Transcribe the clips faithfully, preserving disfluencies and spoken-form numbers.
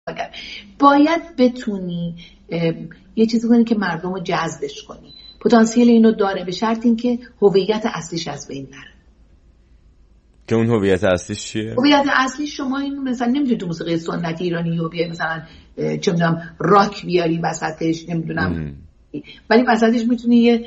باید بتونی یه چیزی کنی که مردم رو جذبش کنی. پتانسیل اینو داره به شرط اینکه هویت اصلیش از بین نره. که اون هویت اصلیش چیه؟ هویت اصلی شما این مثلا نمیتونی تو موسیقی سنتی ایرانی رو بیاری مثلا چه میدونم راک بیاری وسطش، نمیدونم، ولی وسطش میتونی یه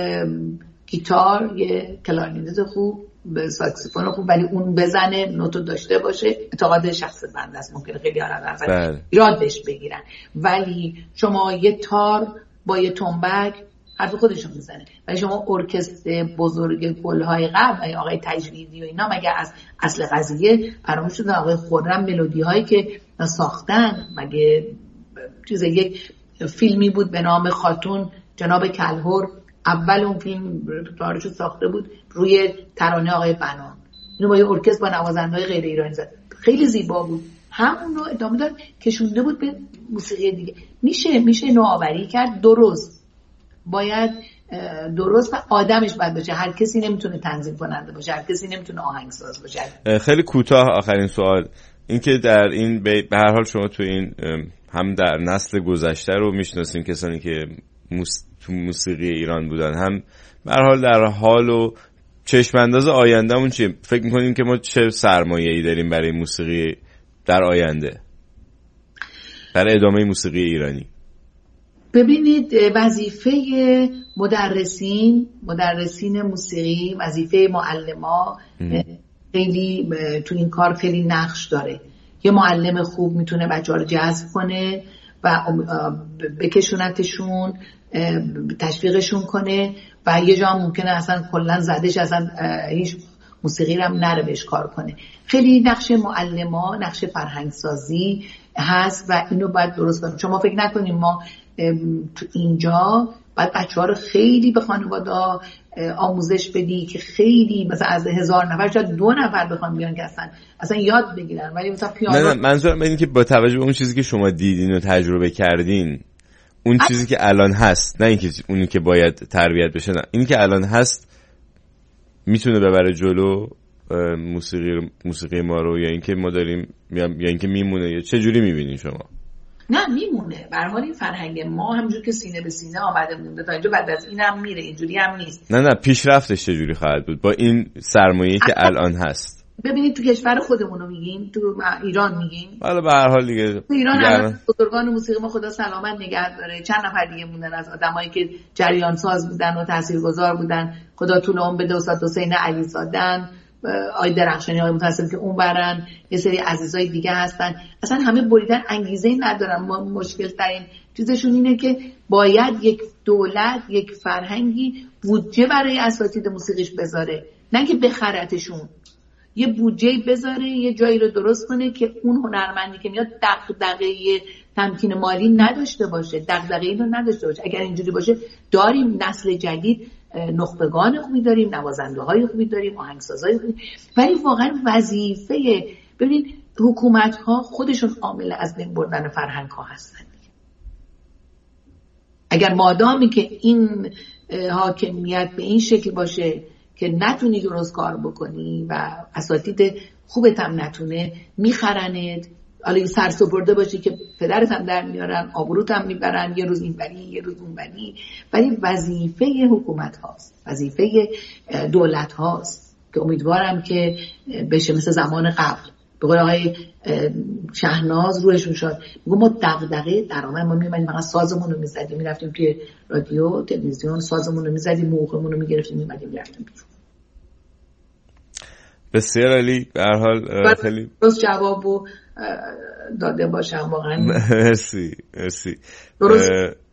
گیتار، یه کلارنت خوب، به ساکسیفون خوب، ولی اون بزنه، نوتو داشته باشه. اعتقاد شخص بنده است، ممکنه خیلی ها ایراد بهش بگیرن، ولی شما یه تار با یه تنبک حرف خودشون میزنه. ولی شما ارکستر بزرگ گل‌های قبل آقای تجویدی و اینا مگه از اصل قضیه فراموش شدن؟ آقای خرم ملودی هایی که ساختن، مگه چیز یک فیلمی بود به نام خاتون جناب کلهر، اول اون فیلم ریپرتوارشو ساخته بود روی ترانه آقای بنان، اینو با یه ارکستر با نوازنده‌های غیر ایرانی زد، خیلی زیبا بود. همون رو ادامه داد کشونده بود به موسیقی دیگه. میشه میشه نوآوری کرد، درست، باید درست و آدمش باید باشه. هر کسی نمیتونه تنظیم کننده باشه، هر کسی نمیتونه آهنگساز باشه. خیلی کوتاه آخرین سوال این که در این به هر حال شما تو این هم در نسل گذشته رو میشناسین، کسانی که موس... تو موسیقی ایران بودن، هم به هر حال در حال و چشم انداز آیندهمون چیه؟ فکر میکنیم که ما چه سرمایه‌ای داریم برای موسیقی در آینده، برای ادامه موسیقی ایرانی؟ ببینید، وظیفه مدرسین مدرسین موسیقی، وظیفه معلما خیلی تو این کار خیلی نقش داره. یه معلم خوب میتونه بچه‌ها رو جذب کنه و بکشونتشون، تشویقشون کنه، و یه جا ممکنه اصلا کلا زدش اصلا هیچ موسیقی رو هم نره بهش کار کنه. خیلی نقش معلما نقش فرهنگسازی هست و اینو باید درست کنیم. شما فکر نکنیم ما تو اینجا باید بچه‌ها رو خیلی به خانواده آموزش بدی که خیلی مثلا از هزار نفر شاید دو نفر بخوام بیان که اصلا اصلا یاد بگیرن، ولی مثلا پیانو. نه نه منظورم اینه که با توجه به اون چیزی که شما دیدین و تجربه کردین، اون ا... چیزی که الان هست، نه اینکه اونی که باید تربیت بشه، نه اینی که الان هست میتونه ببره جلو موسیقی موسیقی ما رو، یا اینکه ما داریم یا اینکه میمونه، یا چه جوری میبینین شما؟ نه میمونه. به هر حال این فرهنگ ما همونجور که سینه به سینه آمده مونده تا اینجا، بعد از اینم میره، اینجوری هم نیست. نه نه پیشرفتش چه جوری خواهد بود با این سرمایه‌ای که الان هست؟ ببینید تو کشور خودمون رو میگیم، تو ایران میگیم، حالا به هر حال دیگه تو ایران الان بزرگان موسیقی ما خدا سلامت نگه داره، چند نفر دیگه موندن از آدمایی که جریان ساز بودن و تاثیرگذار بودن، خدا طول عمر بده، استاد حسین علیزاده، آقای درخشانی، آقای متاسم که اون برن، یه سری عزیزای دیگه هستن، اصلا همه بریدن، انگیزه‌ای ندارن. ما مشکل ترین چیزشون اینه که باید یک دولت، یک فرهنگی بودجه برای اساتید موسیقیش بذاره، نه که بخرتشون، یه بودجه بذاره، یه جایی رو درست کنه که اون هنرمندی که میاد دغدغه تمکین مالی نداشته باشه، دغدغه اینو نداشته باشه. اگر اینجوری باشه داریم نسل جدید، نخبگان خوبی داریم، نوازنده های خوبی داریم، آهنگسازهای خوبی، ولی واقعا وظیفه، ببینید حکومت ها خودشون عامل از بین بردن فرهنگ ها هستن. اگر مادامی که این حاکمیت به این شکل باشه که نتونی درست کار بکنی و اساتید خوبت هم نتونه، میخرنت، حالا سرسپرده باشی که پدرت هم در میارن، آبروت هم میبرن، یه روز این بری یه روز اون بری. ولی وظیفه حکومت هاست، وظیفه دولت هاست که امیدوارم که بشه مثل زمان قبل. به قول آقای شهناز روحشون شاد، میگم ما دغدغه درآمد، ما میمونیم فقط سازمون رو میزدیم، میرفتیم توی رادیو تلویزیون سازمون رو میزدیم، موقعمون رو میگرفتیم، میمدیم میرفتیم بیرون. بسیار عالی. به هر حال خیلی درست جوابو داده باشم واقعا. مرسی مرسی. درست.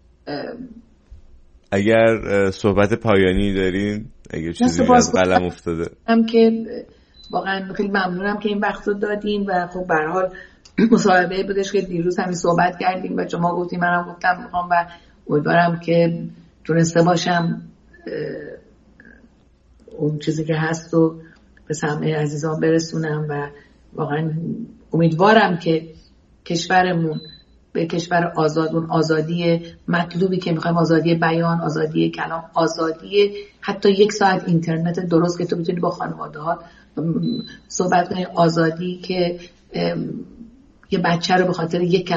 اگر صحبت پایانی دارین، اگر چیزی از قلم افتاده، هم که واقعا خیلی ممنونم که این وقت رو دادین و خب به هر حال مصاحبه بودش که دیروز همین صحبت کردیم و شما گفتیم، منم گفتم میخوام و امیدوارم که تونسته باشم اون چیزی که هست رو به سمع عزیزان برسونم و واقعا امیدوارم که کشورمون به کشور آزاد، اون آزادی مطلوبی که میخوایم، آزادی بیان، آزادی کلام، آزادی حتی یک ساعت اینترنت درست که تو بتونی با خانواده ها صحبت کنی، آزادی که یه بچه رو به خاطر یک